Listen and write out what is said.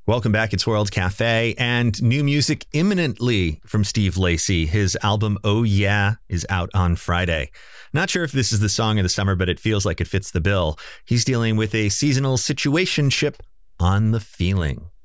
Welcome back. It's World Cafe and new music imminently from Steve Lacy. His album, Oh Yeah, is out on Friday. Not sure if this is the song of the summer, but it feels like it fits the bill. He's dealing with a seasonal situationship on The Feeling.